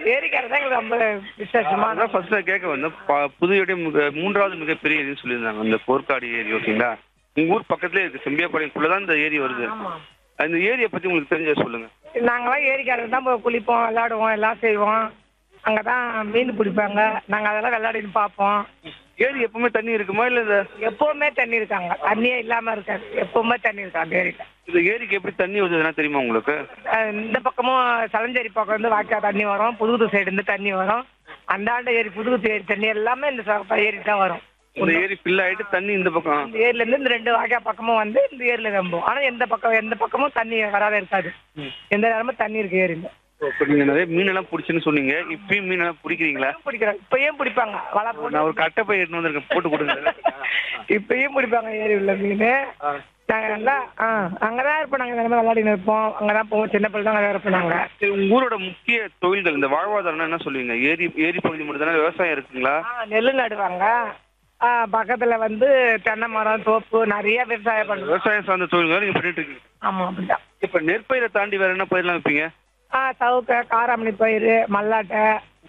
ஏரிக்கரை தான் எங்களுக்கு ரொம்ப விசேஷமா. அதான் ஃபர்ஸ்ட் நான் கேட்க வந்தேன். புதுவையுடைய மூன்றாவது மிகப்பெரிய ஏரின்னு சொல்லியிருந்தாங்க அந்த கோர்க்காடு ஏரி. ஓகேங்களா? உங்க ஊர் பக்கத்துலேயே இருக்கு, செம்பியாபாளையத்துக்குள்ளதான் இந்த ஏரி வருது. ஆமா. அந்த ஏரியை பத்தி உங்களுக்கு தெரிஞ்ச சொல்லுங்க. நாங்களாம் ஏரிக்கரை தான் போய் குளிப்போம், விளையாடுவோம், எல்லாம் செய்வோம். அங்கதான் மீன் பிடிப்பாங்க. நாங்க அதெல்லாம் விளையாடின்னு பார்ப்போம். ஏரி எப்பவுமே தண்ணி இருக்குமா இல்ல எப்பவுமே தண்ணி இருக்காங்க, தண்ணியே இல்லாம இருக்காது, எப்பவுமே தண்ணி இருக்கா அந்த ஏரியில. இந்த ஏரிக்கு எப்படி தண்ணி வருதுன்னா தெரியுமா உங்களுக்கு? இந்த பக்கமும் சலஞ்சேரி பக்கம் இருந்து வாய்க்கா தண்ணி வரும், புதுகுது சைடு இருந்து தண்ணி வரும். அந்தாண்ட ஏரி புதுகுது ஏரி தண்ணி எல்லாமே இந்த ஏரி தான் வரும். இந்த ஏரி ஃபில் ஆயிட்டு தண்ணி இந்த பக்கம் இந்த ஏரியில இருந்து இந்த 2 வாய்க்கா பக்கமும் வந்து இந்த ஏரியில நம்பும். ஆனா எந்த பக்கமும் தண்ணி வராத இருக்காது. எந்த நேரமும் தண்ணி இருக்கு ஏரியில. இப்போ நீங்க நிறைய மீனெல்லாம் பிடிச்சுன்னு சொன்னீங்க. இப்பயும் மீனெல்லாம் பிடிக்கிறீங்களா? பிடிக்கிறாங்க, இப்பயும் பிடிப்பாங்க. வலை போட்டு நான் ஒரு கட்டை போய் எடுத்து வந்திருக்கேன், போட்டு கொடுங்க. இப்பயும் பிடிப்பாங்க ஏரி உள்ள மீன். நாங்க நல்லா அங்கதான் இருப்போம். நாங்க தினமும் விளையாடின்னு இருப்போம், அங்கதான் போவோம். சின்ன பிள்ளை தான் அங்கதான் இருப்போம் நாங்க. உங்க ஊரோட முக்கிய தொழில்கள் இந்த வாழ்வாதாரம் என்ன சொல்லுவீங்க? ஏரி பகுதி மட்டும் தானே விவசாயம் இருக்குங்களா? நெல் நடுவாங்க. பக்கத்துல வந்து தென்னை மரம், தோப்பு, நிறைய விவசாயம் பண்ணுவோம். விவசாயம் சார்ந்த தொழில்கள் நீங்க பண்ணிட்டு இருக்கீங்க. ஆமா, அப்படிதான். இப்ப நெற்பயிரை தாண்டி வேற என்ன பயிரெல்லாம் வைப்பீங்க? சவுக்க, காராமணி பயிர், மல்லாட்டை,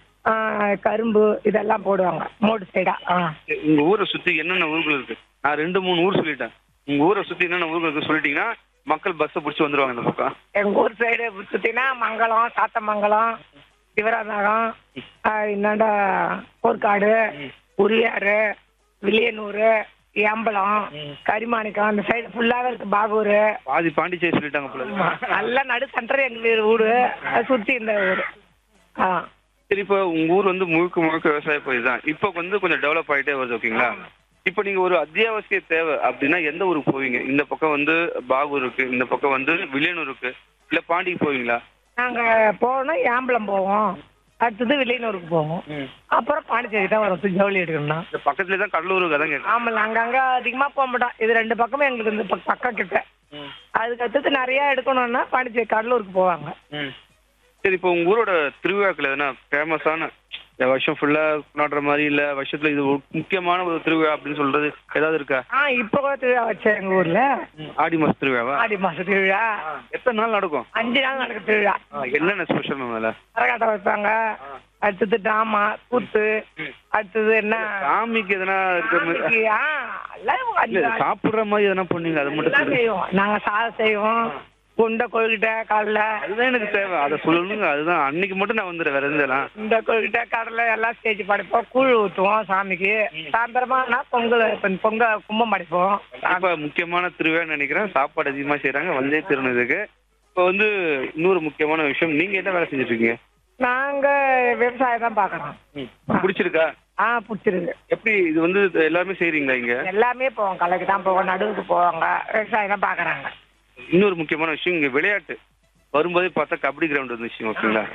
கரும்பு இதெல்லாம் போடுவாங்க மூடு சைடா. உங்க ஊரை சுத்தி என்னென்ன ஊர்கள் இருக்கு? நான் 2-3 ஊர் சொல்லிட்டேன். உங்க ஊரை சுத்தி என்னென்ன ஊர்கள் இருக்கு சொல்லிட்டீங்கன்னா மக்கள் பஸ்ஸை பிடிச்சி வந்துருவாங்க இந்த பக்கம். எங்க ஊர் சைடு சுத்தினா மங்கலம், சாத்தமங்கலம், சிவராநாகம், இன்னாண்ட கோர்க்காடு, உரியாறு, வில்லியனூர், ஏம்பலம், கரிமாணிக்கம், அந்த சைடு ஃபுல்லாவே இருக்கு. பாகூர், பாதி பாண்டிச்சேரி சொல்லிட்டாங்க போல. நல்லா நடு சென்டர் எங்க ஊரு, அது சுத்தி இந்த ஊரு. சரி, இப்போ உங்க ஊர் வந்து முழுக்க விவசாய பயிர் தான். இப்போ வந்து கொஞ்சம் டெவலப் ஆகிட்டே வருது. ஓகேங்களா? இப்போ நீங்க ஒரு அத்தியாவசிய தேவை அப்படின்னா எந்த ஊருக்கு போவீங்க? இந்த பக்கம் வந்து பாகூர் இருக்கு, இந்த பக்கம் வந்து வில்லியனூர் இருக்கு, இல்ல பாண்டிக்கு போவீங்களா? நாங்க போனோம், ஏம்பலம் போவோம், அடுத்தது வில்லியனூருக்கு போவோம், அப்புறம் பாண்டிச்சேரி தான் வரும் ஜவுளி எடுக்கணும்னா. இந்த பக்கத்துலேயே தான் கடலூருக்கு தான் கேட்குறேன். ஆமாம், அங்க அதிகமா போக மாட்டோம். இது 2 பக்கமும் எங்களுக்கு இந்த பக்கம் கிட்ட. அதுக்கு அடுத்தது நிறைய எடுக்கணும்னா பாண்டிச்சேரி கடலூருக்கு போவாங்க. சரி, இப்போ உங்க ஊரோட திருவிழாக்கள் எதனா ஃபேமஸான வருஷம் ஃபுல்லா கொண்டாடுற மாதிரி இல்ல வருஷத்துல இது முக்கியமான ஒரு திருவிழா அப்படின்னு சொல்றது ஏதாவது இருக்கா? இப்போ கூட திருவிழா வச்சேன் எங்க ஊர்ல. ஆடி மாச திருவிழாவா? ஆடி மாச திருவிழா எத்தனை நாள் நடக்கும்? 5 நாள் நடக்கும் திருவிழா. என்னென்ன ஸ்பெஷல்? கரகாட்டம் வைப்பாங்க, அடுத்தது டிராமா, கூத்து, அடுத்தது என்ன சாமிக்கு எதனா சாப்பிடுற மாதிரி எதனா பண்ணுவீங்க? அது மட்டும் செய்வோம். நாங்க சாதம் செய்வோம், குண்டை கொழுக்கிட்ட கடலை. அதுதான் எனக்கு தேவை, அதை சொல்லுங்க. அதுதான் அன்னைக்கு மட்டும் நான் வந்துடுறேன். வேற எந்தெல்லாம் இந்த கொழுக்கிட்ட கடலை எல்லாம் ஸ்டேஜ் படைப்போம், கூழ் ஊற்றுவோம் சாமிக்கு. சாயந்தரமானா பொங்கல் கும்பம் படைப்போம். இப்ப முக்கியமான திருவிழான்னு நினைக்கிறேன். சாப்பாடு அதிகமா செய்யறாங்க வந்தே திருநதுக்கு. இப்போ வந்து இன்னொரு முக்கியமான விஷயம், நீங்க என்ன வேலை செஞ்சுட்டு இருக்கீங்க? நாங்க விவசாயம் தான் பாக்குறோம். பிடிச்சிருக்கா? பிடிச்சிருக்கு. எப்படி இது வந்து எல்லாமே செய்றீங்களா? இங்க எல்லாமே போவோம், கலைக்கு தான் போவோம், நடுவுக்கு போவாங்க, விவசாயம் தான் பாக்குறாங்க. இன்னொரு முக்கியமான விஷயம், இங்க விளையாட்டு வரும்போதே பார்த்தா கபடி கிரவுண்ட் இருந்துச்சு. ஓகேங்களா?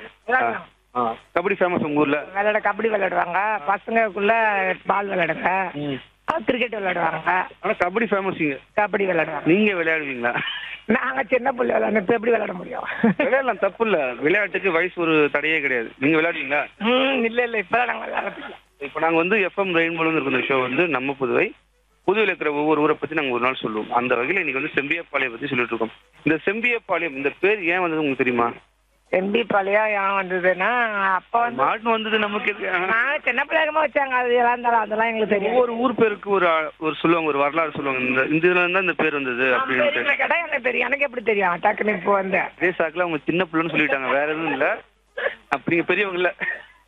கபடி ஃபேமஸ் உங்க ஊர்ல? கபடி விளையாடுவாங்க, பசங்களுக்குள்ள பால் விளையாடுங்க, கிரிக்கெட் விளையாடுவாங்க. ஆனா கபடி ஃபேமஸ் இங்க. கபடி விளையாடுவாங்க. நீங்க விளையாடுவீங்களா? நாங்க சின்ன பிள்ளை விளையாட எப்படி விளையாட முடியும்? விளையாடலாம், தப்பு இல்ல. விளையாட்டுக்கு வயசு ஒரு தடையே கிடையாது. நீங்க விளையாடுவீங்களா? இல்ல இப்பதான் நாங்க விளையாடுறது. இப்ப நாங்க வந்து FM ரெயின்போல இருக்கிற ஷோ வந்து நம்ம புதுவையில் இருக்கிற ஒவ்வொரு ஊரை பத்தி நாங்க ஒரு நாள் சொல்லுவோம். அந்த வகையில இன்னைக்கு வந்து செம்பியப்பாளையம் பத்தி சொல்லிட்டு இருக்கோம். இந்த செம்பியப்பாளையம் இந்த பேர் ஏன் வந்தது உங்களுக்கு தெரியுமா? செம்பிப்பாளையம் ஏன் வந்ததுன்னா, அப்ப வந்து மாட்டு வந்தது நமக்கு நாங்க சின்ன பிள்ளைகமா வச்சாங்க. அது எல்லாம் இருந்தாலும் அதெல்லாம் எங்களுக்கு தெரியும். ஒவ்வொரு ஊர் பேருக்கு ஒரு சொல்லுவாங்க, ஒரு வரலாறு சொல்லுவாங்க. இந்த இதுல இருந்தா இந்த பேர் வந்தது அப்படின்னு கேட்டா எனக்கு தெரியும். எனக்கு எப்படி தெரியும் டக்குன்னு இப்போ வந்து அதே சாக்குல அவங்க சின்ன பிள்ளைன்னு சொல்லிட்டாங்க, வேற எதுவும் இல்ல. அப்படிங்க பெரியவங்க இல்ல,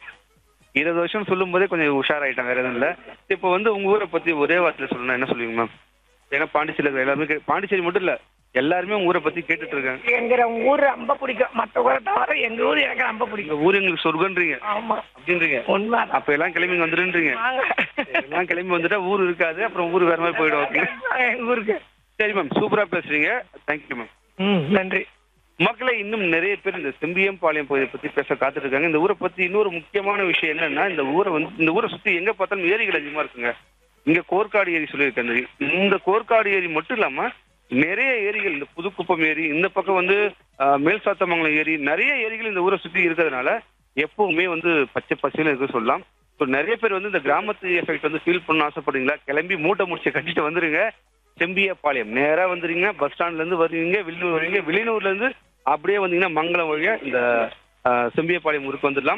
20 வருஷம் சொல்லும் போதே கொஞ்சம் உஷாராயிட்டாங்க, வேற எதுவும் இல்ல. இப்போ வந்து உங்க ஊரை பத்தி ஒரே வார்த்தையில சொல்லணும், என்ன சொல்லுவீங்க மேம்? ஏன்னா பாண்டிச்சேரியில் எல்லாருமே பாண்டிச்சேரி மட்டும் இல்ல, எல்லாருமே உங்க ஊரை பத்தி கேட்டுட்டு இருக்காங்க. எங்க ஊர் ரொம்ப பிடிக்கும், மற்ற ஊரை தவிர எங்க ஊர் எனக்கு ரொம்ப பிடிக்கும். ஊர் எங்களுக்கு சொர்க்கன்றீங்க. ஆமா அப்படின்றீங்க. உண்மை. அப்ப எல்லாம் கிளம்பி வந்துருன்றீங்க. எல்லாம் கிளம்பி வந்துட்டா ஊர் இருக்காது, அப்புறம் ஊர் வேற மாதிரி போயிடும். எங்க ஊருக்கு. சரி மேம், சூப்பரா பேசுறீங்க. Thank you ma'am. நன்றி. மக்களை இன்னும் நிறைய பேர் இந்த செம்பியம்பாளையம் பகுதியை பத்தி பேச காத்துட்டு இருக்காங்க. இந்த ஊரை பத்தி இன்னொரு முக்கியமான விஷயம் என்னன்னா, இந்த ஊரை சுத்தி எங்க பார்த்தாலும் ஏரிகள் அதிகமா இருக்குங்க. இங்க கோர்க்காடு ஏரி சொல்லியிருக்கேன். இந்த கோர்க்காடு ஏரி மட்டும் இல்லாம நிறைய ஏரிகள், இந்த புதுக்குப்பம் ஏரி, இந்த பக்கம் வந்து மேல் சாத்தமங்கலம் ஏரி, நிறைய ஏரிகள் இந்த ஊரை சுத்தி இருக்கிறதுனால எப்பவுமே வந்து பச்சை பசையில இருக்க சொல்லலாம். ஸோ நிறைய பேர் வந்து இந்த கிராமத்து எஃபெக்ட் வந்து ஃபீல் பண்ண ஆசைப்படுறீங்களா? கிளம்பி மூட்டை முடிச்சு கட்டிட்டு வந்துருங்க. செம்பியப்பாளையம் நேரா வந்துருங்க, பஸ் ஸ்டாண்ட்ல இருந்து வருவீங்க, வில்லியனூர் வருவீங்க, வில்லியனூர்ல இருந்து அப்படியே வந்தீங்கன்னா மங்களம் வழியா இந்த செம்பியப்பாளையம் ஊருக்கு வந்துடலாம்.